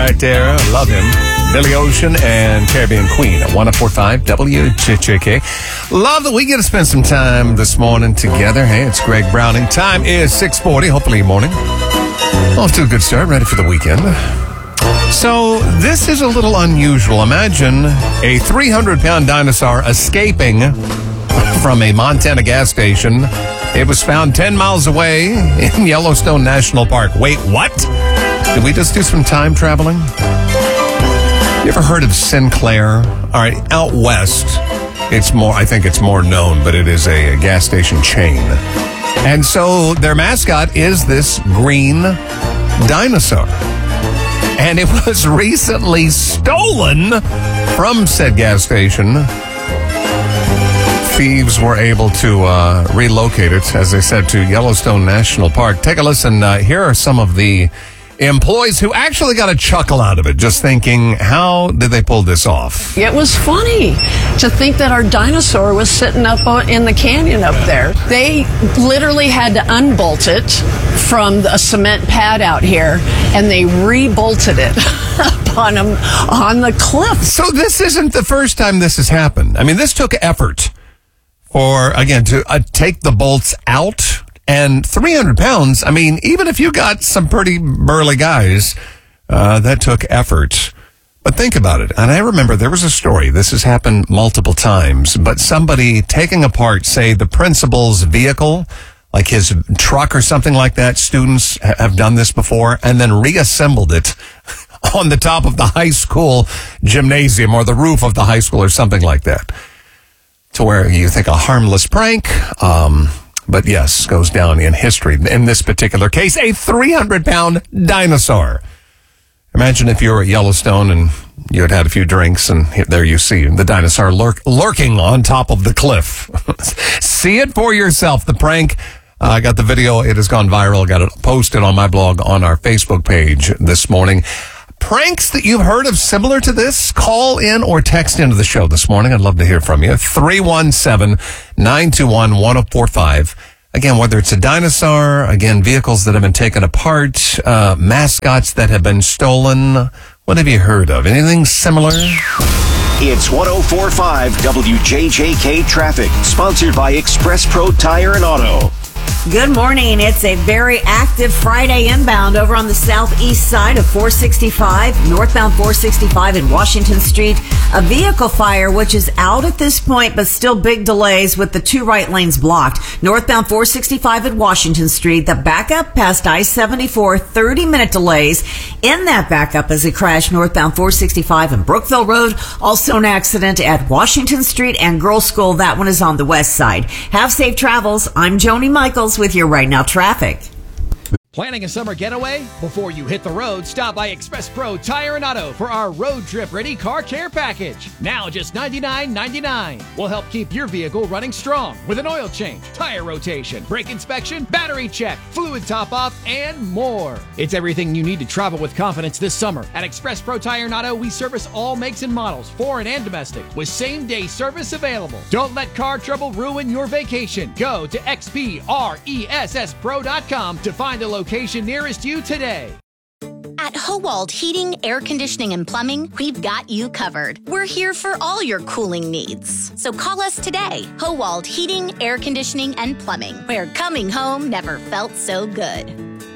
right there. Love him. Billy Ocean and Caribbean Queen at 104.5 WJJK. Love that we get to spend some time this morning together. Hey, it's Greg Browning. Time is 6:40. Hopefully morning. Off to a good start. Ready for the weekend. So this is a little unusual. Imagine a 300-pound dinosaur escaping from a Montana gas station. It was found 10 miles away in Yellowstone National Park. Wait, what? Did we just do some time traveling? You ever heard of Sinclair? All right, out west, I think it's more known, but it is a gas station chain. And so their mascot is this green dinosaur. And it was recently stolen from said gas station. Thieves were able to relocate it, as I said, to Yellowstone National Park. Take a listen. Here are some of the employees who actually got a chuckle out of it, just thinking, how did they pull this off? It was funny to think that our dinosaur was sitting up in the canyon up there. They literally had to unbolt it from a cement pad out here, and they rebolted it upon them on the cliff. So this isn't the first time this has happened. I mean, this took effort for, again, to take the bolts out. And 300 pounds, I mean, even if you got some pretty burly guys, that took effort. But think about it. And I remember there was a story. This has happened multiple times. But somebody taking apart, say, the principal's vehicle, like his truck or something like that. Students have done this before. And then reassembled it on the top of the high school gymnasium or the roof of the high school or something like that. To where you think a harmless prank, but yes, goes down in history. In this particular case, a 300-pound dinosaur. Imagine if you were at Yellowstone and you had a few drinks, and there you see the dinosaur lurking on top of the cliff. See it for yourself. The prank, I got the video. It has gone viral. Got it posted on my blog on our Facebook page this morning. Pranks that you've heard of similar to this, call in or text into the show this morning. I'd love to hear from you. 317-921-1045. Again, whether it's a dinosaur, again, vehicles that have been taken apart, mascots that have been stolen. What have you heard of? Anything similar? It's 104.5 WJJK Traffic, sponsored by Express Pro Tire and Auto. Good morning. It's a very active Friday inbound over on the southeast side of 465, northbound 465 in Washington Street. A vehicle fire, which is out at this point, but still big delays with the two right lanes blocked. Northbound 465 at Washington Street. The backup past I-74, 30-minute delays in that backup as it crashed northbound 465 and Brookville Road. Also an accident at Washington Street and Girls School. That one is on the west side. Have safe travels. I'm Joni Michaels with your Right Now traffic. Planning a summer getaway? Before you hit the road, stop by Express Pro Tire and Auto for our road trip ready car care package. Now just $99.99. We'll help keep your vehicle running strong with an oil change, tire rotation, brake inspection, battery check, fluid top off, and more. It's everything you need to travel with confidence this summer. At Express Pro Tire and Auto, we service all makes and models, foreign and domestic, with same-day service available. Don't let car trouble ruin your vacation. Go to xpresspro.com to find a location nearest you today. At Howald Heating, Air Conditioning, and Plumbing, we've got you covered. We're here for all your cooling needs. So call us today. Howald Heating, Air Conditioning, and Plumbing, where coming home never felt so good.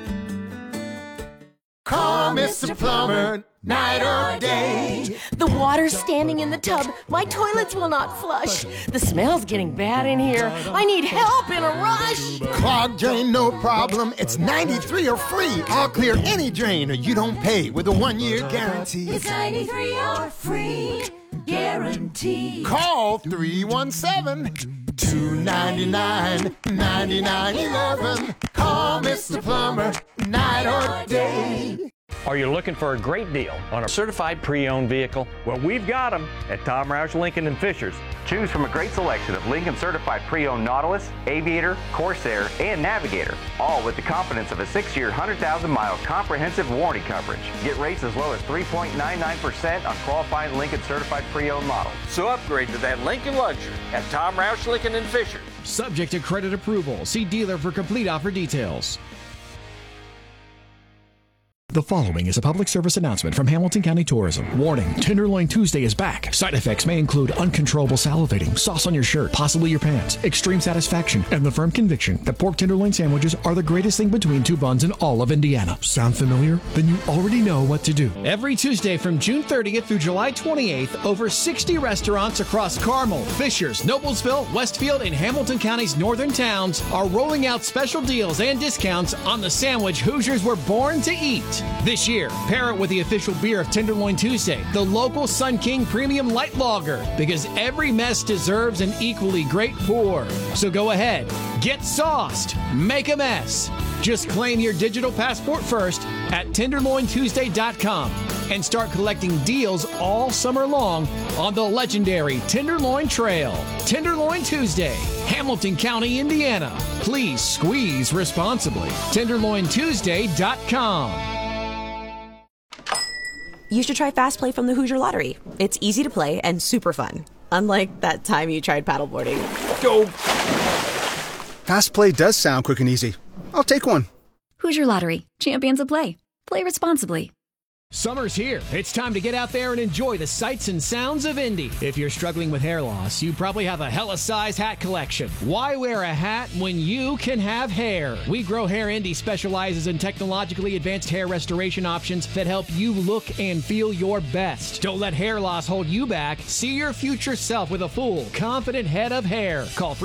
Call Mr. Plumber, night or day. The water's standing in the tub. My toilets will not flush. The smell's getting bad in here. I need help in a rush. Clogged drain, no problem. It's 93 or free. I'll clear any drain or you don't pay with a 1-year guarantee. It's 93 or free guarantee. Call 317-299-9911. Call Mr. Plumber, night or day. Are you looking for a great deal on a certified pre-owned vehicle? Well, we've got them at Tom Roush Lincoln and Fishers. Choose from a great selection of Lincoln certified pre-owned Nautilus, Aviator, Corsair, and Navigator, all with the confidence of a 6-year, 100,000-mile comprehensive warranty coverage. Get rates as low as 3.99% on qualifying Lincoln certified pre-owned models. So upgrade to that Lincoln luxury at Tom Roush Lincoln and Fishers. Subject to credit approval. See dealer for complete offer details. The following is a public service announcement from Hamilton County Tourism. Warning, Tenderloin Tuesday is back. Side effects may include uncontrollable salivating, sauce on your shirt, possibly your pants, extreme satisfaction, and the firm conviction that pork tenderloin sandwiches are the greatest thing between two buns in all of Indiana. Sound familiar? Then you already know what to do. Every Tuesday from June 30th through July 28th, over 60 restaurants across Carmel, Fishers, Noblesville, Westfield, and Hamilton County's northern towns are rolling out special deals and discounts on the sandwich Hoosiers were born to eat. This year, pair it with the official beer of Tenderloin Tuesday, the local Sun King Premium Light Lager, because every mess deserves an equally great pour. So go ahead, get sauced, make a mess. Just claim your digital passport first at TenderloinTuesday.com and start collecting deals all summer long on the legendary Tenderloin Trail. Tenderloin Tuesday, Hamilton County, Indiana. Please squeeze responsibly. TenderloinTuesday.com. You should try Fast Play from the Hoosier Lottery. It's easy to play and super fun. Unlike that time you tried paddleboarding. Go! Fast Play does sound quick and easy. I'll take one. Hoosier Lottery. Champions of play. Play responsibly. Summer's here. It's time to get out there and enjoy the sights and sounds of Indy. If you're struggling with hair loss, you probably have a hella-sized hat collection. Why wear a hat when you can have hair? We Grow Hair Indy specializes in technologically advanced hair restoration options that help you look and feel your best. Don't let hair loss hold you back. See your future self with a full, confident head of hair. Call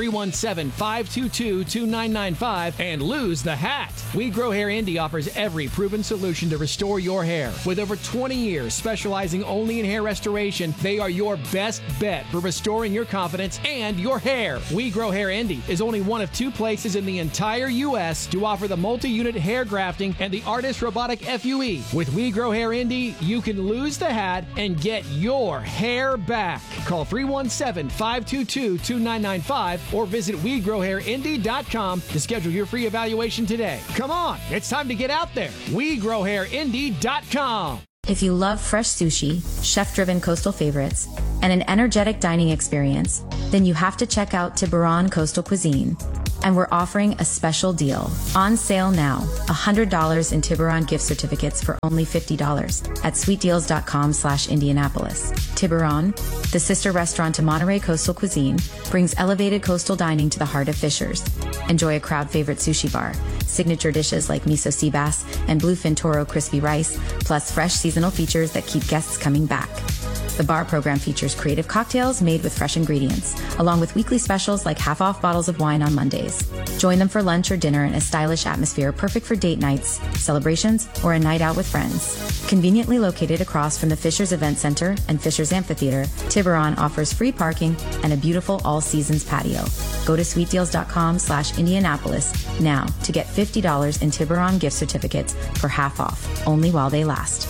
317-522-2995 and lose the hat. We Grow Hair Indy offers every proven solution to restore your hair. With over 20 years specializing only in hair restoration, they are your best bet for restoring your confidence and your hair. We Grow Hair Indy is only one of 2 places in the entire U.S. to offer the multi-unit hair grafting and the Artist Robotic FUE. With We Grow Hair Indy, you can lose the hat and get your hair back. Call 317-522-2995 or visit WeGrowHairIndy.com to schedule your free evaluation today. Come on, it's time to get out there. WeGrowHairIndy.com. If you love fresh sushi, chef-driven coastal favorites, and an energetic dining experience, then you have to check out Tiburon Coastal Cuisine. And we're offering a special deal. On sale now, $100 in Tiburon gift certificates for only $50 at sweetdeals.com/Indianapolis. Tiburon, the sister restaurant to Monterey Coastal Cuisine, brings elevated coastal dining to the heart of Fishers. Enjoy a crowd favorite sushi bar, signature dishes like miso sea bass and bluefin toro crispy rice, plus fresh seasonal features that keep guests coming back. The bar program features creative cocktails made with fresh ingredients, along with weekly specials like half-off bottles of wine on Mondays. Join them for lunch or dinner in a stylish atmosphere perfect for date nights, celebrations, or a night out with friends. Conveniently located across from the Fishers Event Center and Fishers Amphitheater, Tiburon offers free parking and a beautiful all-seasons patio. Go to sweetdeals.com/Indianapolis now to get $50 in Tiburon gift certificates for half off, only while they last.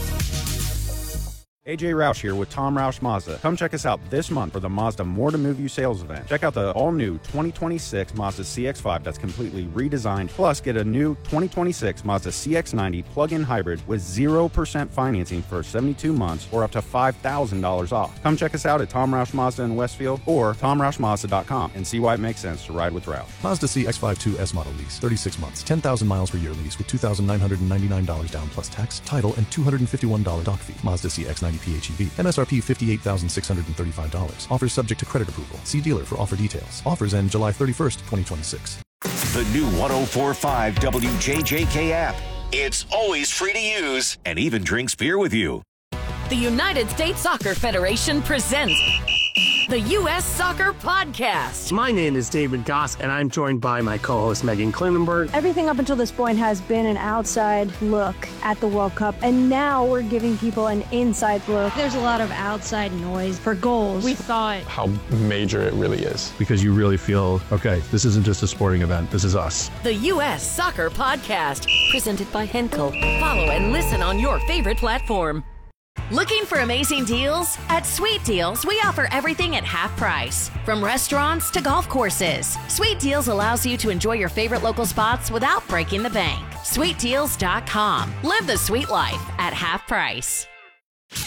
AJ Roush here with Tom Roush Mazda. Come check us out this month for the Mazda More to Move You sales event. Check out the all-new 2026 Mazda CX-5 that's completely redesigned. Plus, get a new 2026 Mazda CX-90 plug-in hybrid with 0% financing for 72 months or up to $5,000 off. Come check us out at Tom Roush Mazda in Westfield or TomRoushMazda.com and see why it makes sense to ride with Roush. Mazda CX-5 2S model lease, 36 months, 10,000 miles per year lease with $2,999 down plus tax, title, and $251 doc fee. Mazda CX-90 PHEV. MSRP $58,635. Offers subject to credit approval. See dealer for offer details. Offers end July 31st, 2026. The new 104.5 WJJK app. It's always free to use and even drinks beer with you. The United States Soccer Federation presents the U.S. Soccer Podcast. My name is David Goss, and I'm joined by my co-host Megan Klinenberg. Everything up until this point has been an outside look at the World Cup, and now we're giving people an inside look. There's a lot of outside noise for goals. We thought how major it really is. Because you really feel, okay, this isn't just a sporting event, this is us. The U.S. Soccer Podcast, presented by Henkel. Follow and listen on your favorite platform. Looking for amazing deals? At Sweet Deals, we offer everything at half price. From restaurants to golf courses, Sweet Deals allows you to enjoy your favorite local spots without breaking the bank. SweetDeals.com. Live the sweet life at half price.